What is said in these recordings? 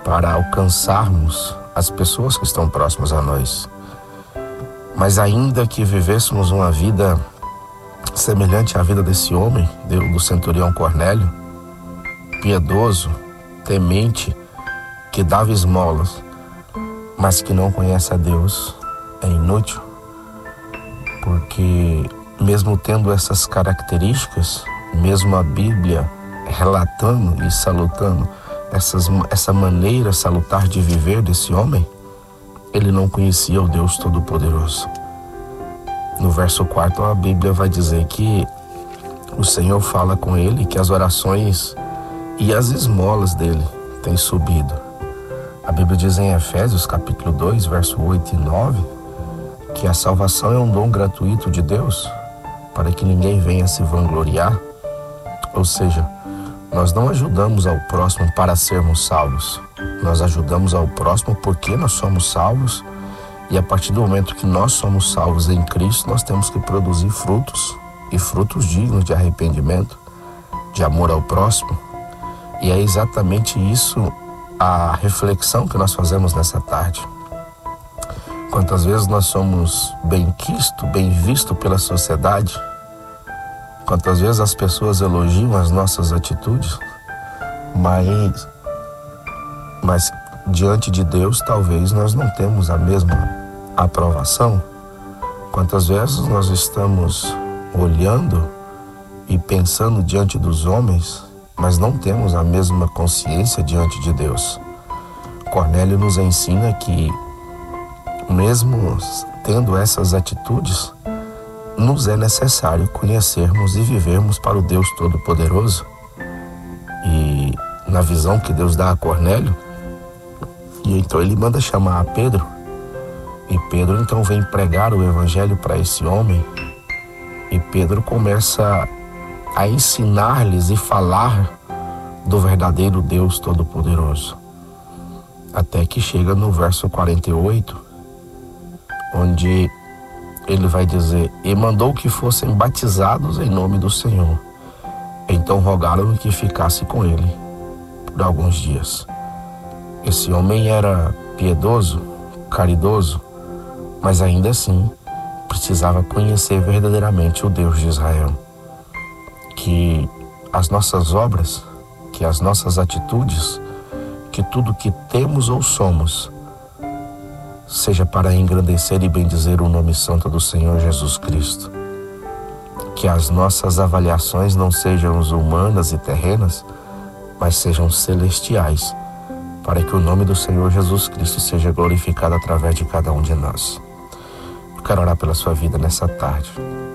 para alcançarmos as pessoas que estão próximas a nós. Mas ainda que vivêssemos uma vida semelhante à vida desse homem, do centurião Cornélio, piedoso, temente, que dava esmolas, mas que não conhece a Deus, é inútil, porque mesmo tendo essas características, mesmo a Bíblia relatando e salutando essa maneira salutar de viver desse homem, ele não conhecia o Deus Todo-Poderoso. No verso 4, a Bíblia vai dizer que o Senhor fala com ele que as orações e as esmolas dele têm subido. A Bíblia diz em Efésios capítulo 2, verso 8 e 9, que a salvação é um dom gratuito de Deus, para que ninguém venha se vangloriar. Ou seja, nós não ajudamos ao próximo para sermos salvos. Nós ajudamos ao próximo porque nós somos salvos, e a partir do momento que nós somos salvos em Cristo, nós temos que produzir frutos, e frutos dignos de arrependimento, de amor ao próximo. E é exatamente isso a reflexão que nós fazemos nessa tarde. Quantas vezes nós somos bem visto pela sociedade, quantas vezes as pessoas elogiam as nossas atitudes, mas diante de Deus talvez nós não temos a mesma aprovação. Quantas vezes nós estamos olhando e pensando diante dos homens, mas não temos a mesma consciência diante de Deus. Cornélio nos ensina que mesmo tendo essas atitudes, nos é necessário conhecermos e vivermos para o Deus Todo-Poderoso. E na visão que Deus dá a Cornélio, e então ele manda chamar a Pedro, e Pedro então vem pregar o evangelho para esse homem, e Pedro começa a ensinar-lhes e falar do verdadeiro Deus Todo-Poderoso. Até que chega no verso 48, onde ele vai dizer: e mandou que fossem batizados em nome do Senhor. Então rogaram-lhe que ficasse com ele por alguns dias. Esse homem era piedoso, caridoso, mas ainda assim precisava conhecer verdadeiramente o Deus de Israel. Que as nossas obras, que as nossas atitudes, que tudo que temos ou somos, seja para engrandecer e bendizer o nome santo do Senhor Jesus Cristo. Que as nossas avaliações não sejam humanas e terrenas, mas sejam celestiais, para que o nome do Senhor Jesus Cristo seja glorificado através de cada um de nós. Eu quero orar pela sua vida nessa tarde.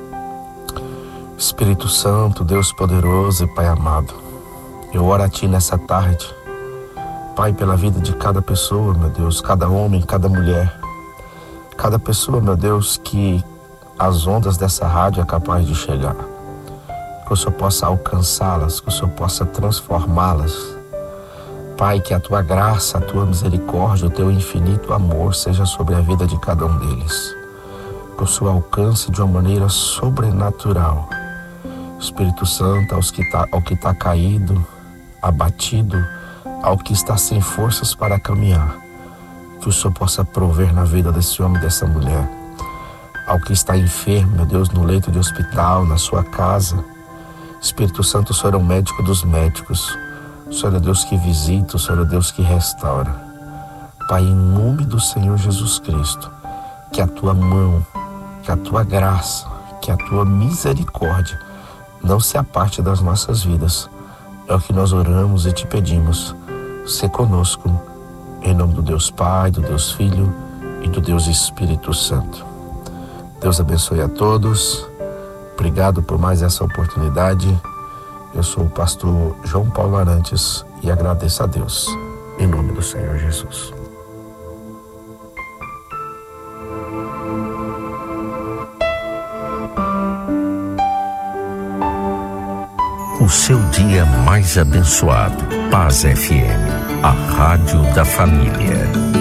Espírito Santo, Deus poderoso e Pai amado, eu oro a Ti nessa tarde, Pai, pela vida de cada pessoa, meu Deus, cada homem, cada mulher, cada pessoa, meu Deus, que as ondas dessa rádio é capaz de chegar. Que o Senhor possa alcançá-las, que o Senhor possa transformá-las. Pai, que a Tua graça, a Tua misericórdia, o Teu infinito amor seja sobre a vida de cada um deles. Que o Senhor alcance de uma maneira sobrenatural, Espírito Santo, ao que está caído, abatido, ao que está sem forças para caminhar, que o Senhor possa prover na vida desse homem e dessa mulher. Ao que está enfermo, meu Deus, no leito de hospital, na sua casa, Espírito Santo, o Senhor é o médico dos médicos, o Senhor é Deus que visita, o Senhor é Deus que restaura. Pai, em nome do Senhor Jesus Cristo, que a Tua mão, que a Tua graça, que a Tua misericórdia não se aparte das nossas vidas. É o que nós oramos e Te pedimos. Sê conosco, em nome do Deus Pai, do Deus Filho e do Deus Espírito Santo. Deus abençoe a todos. Obrigado por mais essa oportunidade. Eu sou o pastor João Paulo Arantes e agradeço a Deus, em nome do Senhor Jesus. O seu dia mais abençoado. Paz FM, a rádio da família.